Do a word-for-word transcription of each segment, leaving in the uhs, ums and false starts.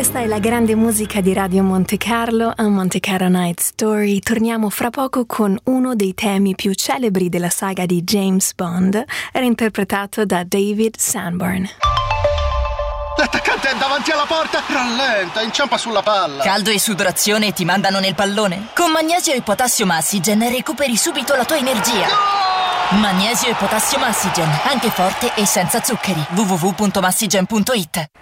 Questa è la grande musica di Radio Monte Carlo, a Monte Carlo Night Story. Torniamo fra poco con uno dei temi più celebri della saga di James Bond, era interpretato da David Sanborn. L'attaccante è davanti alla porta! Rallenta, inciampa sulla palla! Caldo e sudorazione ti mandano nel pallone? Con Magnesio e Potassio Massigen recuperi subito la tua energia! No! Magnesio e Potassio Massigen, anche forte e senza zuccheri. w w w punto massigen punto i t.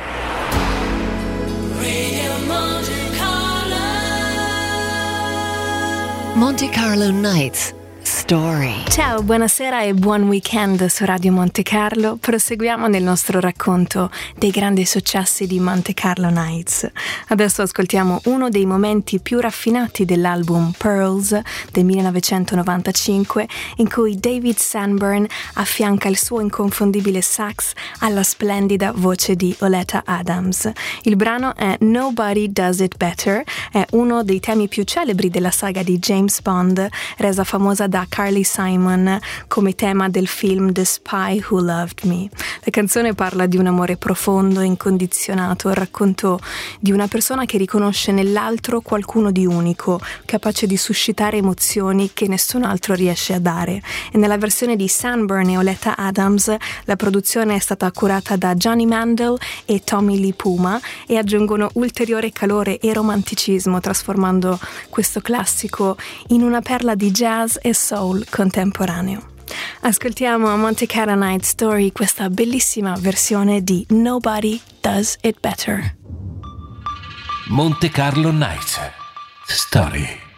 Monte Carlo Nights Story. Ciao, buonasera e buon weekend su Radio Monte Carlo. Proseguiamo nel nostro racconto dei grandi successi di Monte Carlo Nights. Adesso ascoltiamo uno dei momenti più raffinati dell'album Pearls del millenovecentonovantacinque, in cui David Sanborn affianca il suo inconfondibile sax alla splendida voce di Oleta Adams. Il brano è Nobody Does It Better, è uno dei temi più celebri della saga di James Bond, resa famosa da Carly Simon come tema del film The Spy Who Loved Me. La canzone parla di un amore profondo e incondizionato, il racconto di una persona che riconosce nell'altro qualcuno di unico, capace di suscitare emozioni che nessun altro riesce a dare. E nella versione di Sanborn e Oleta Adams la produzione è stata curata da Johnny Mandel e Tommy Lee Puma e aggiungono ulteriore calore e romanticismo, trasformando questo classico in una perla di jazz e soul contemporaneo. Ascoltiamo a Monte Carlo Night Story questa bellissima versione di Nobody Does It Better. Monte Carlo Night Story.